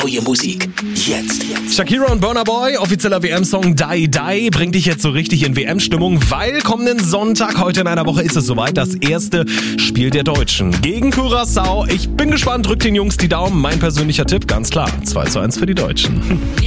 Neue Musik. Jetzt. Shakira und Burna Boy, offizieller WM-Song Die Die, bringt dich jetzt so richtig in WM-Stimmung, weil kommenden Sonntag, heute in einer Woche, ist es soweit, das erste Spiel der Deutschen gegen Curaçao. Ich bin gespannt, drückt den Jungs die Daumen. Mein persönlicher Tipp, ganz klar, 2:1 für die Deutschen.